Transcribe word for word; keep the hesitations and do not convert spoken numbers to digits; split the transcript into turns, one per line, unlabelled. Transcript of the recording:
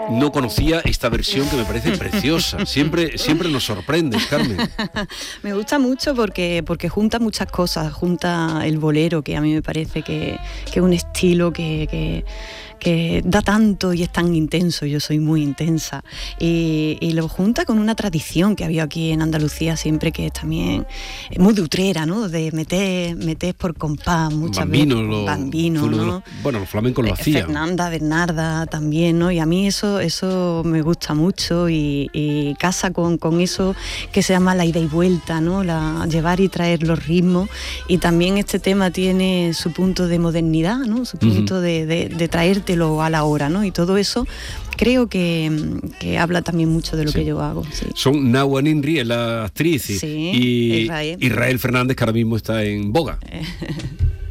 no conocía esta versión que me parece preciosa. Siempre, siempre nos sorprende, Carmen.
Me gusta mucho porque, porque junta muchas cosas, junta el bolero, que a mí me parece que, que es un estilo que, que, que da tanto y es tan intenso, yo soy muy intensa, y, y lo junta con una tradición que había aquí en Andalucía siempre, que es también muy de utrera, ¿no? De meter, meter por compás muchas
Bambino,
veces,
lo,
Bambino, ¿no?
Los, bueno, los flamencos lo hacían.
Fernanda, Bernarda también, ¿no? Y a mí eso, eso me gusta mucho y, y casa con, con eso que se llama la ida y vuelta, ¿no? La, llevar y traer los ritmos, y también este tema tiene su punto de modernidad, ¿no? Su punto uh-huh. de, de, de traértelo a la hora, ¿no? Y todo eso creo que, que habla también mucho de lo sí. que yo hago. Sí.
Son Nahua Ninri, la actriz,
sí,
y
Israel.
Israel Fernández, que ahora mismo está en boga.